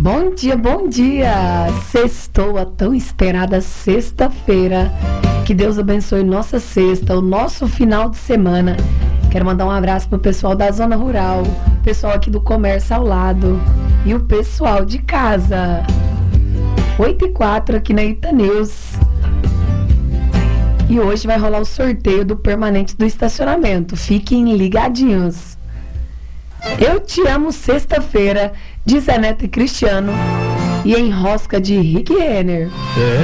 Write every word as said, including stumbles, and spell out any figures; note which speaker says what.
Speaker 1: Bom dia, bom dia! Sextou, a tão esperada sexta-feira. Que Deus abençoe nossa sexta, o nosso final de semana. Quero mandar um abraço pro pessoal da zona rural, o pessoal aqui do comércio ao lado e o pessoal de casa. oito e quatro aqui na Itaneus. E hoje vai rolar o sorteio do permanente do estacionamento. Fiquem ligadinhos. Eu Te Amo, sexta-feira, de Zé Neto e Cristiano. E Enrosca, de Rick Renner.
Speaker 2: É.